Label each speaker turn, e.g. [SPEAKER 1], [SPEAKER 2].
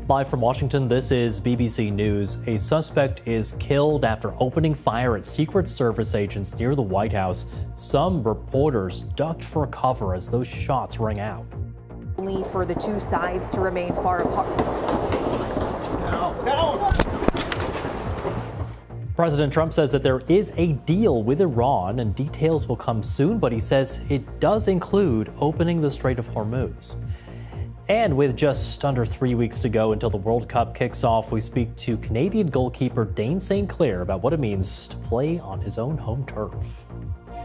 [SPEAKER 1] Live from Washington, this is BBC News. A suspect is killed after opening fire at Secret Service agents near the White House. Some reporters ducked for cover as those shots rang out.
[SPEAKER 2] Only for the two sides to remain far apart.
[SPEAKER 1] President Trump says that there is a deal with Iran and details will come soon, but he says it does include opening the Strait of Hormuz. And with just under 3 weeks to go until the World Cup kicks off, we speak to Canadian goalkeeper Dayne St. Clair about what it means to play on his own home turf.